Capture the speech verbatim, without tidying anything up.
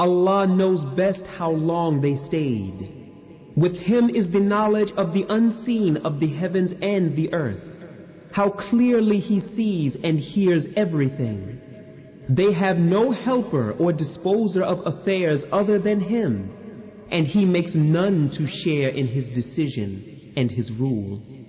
Allah knows best how long they stayed. With Him is the knowledge of the unseen of the heavens and the earth. How clearly He sees and hears everything. They have no helper or disposer of affairs other than Him, and He makes none to share in His decision and His rule.